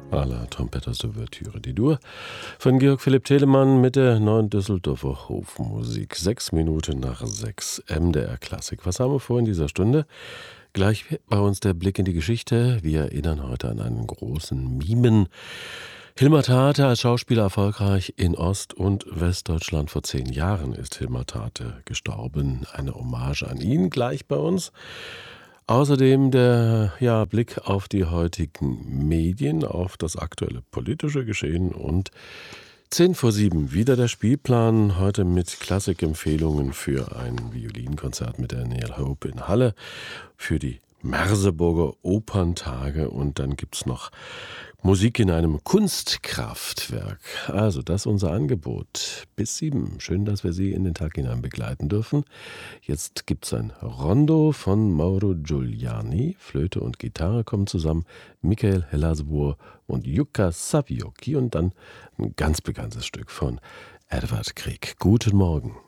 à la Trompetters d'Ouverture D-Dur von Georg Philipp Telemann mit der neuen Düsseldorfer Hofmusik. 6 Minuten nach 6, MDR Klassik. Was haben wir vor in dieser Stunde? Gleich bei uns der Blick in die Geschichte. Wir erinnern heute an einen großen Mimen. Hilmar Tate als Schauspieler erfolgreich in Ost- und Westdeutschland. Vor 10 Jahren ist Hilmar Tate gestorben. Eine Hommage an ihn gleich bei uns. Außerdem der Blick auf die heutigen Medien, auf das aktuelle politische Geschehen und 10 vor 7 wieder der Spielplan, heute mit Klassikempfehlungen für ein Violinkonzert mit Daniel Hope in Halle, für die Merseburger Operntage und dann gibt's noch Musik in einem Kunstkraftwerk. Also das ist unser Angebot. Bis 7. Schön, dass wir Sie in den Tag hinein begleiten dürfen. Jetzt gibt's ein Rondo von Mauro Giuliani. Flöte und Gitarre kommen zusammen. Michael Hellasboer und Jukka Savioki und dann ein ganz bekanntes Stück von Edvard Grieg. Guten Morgen.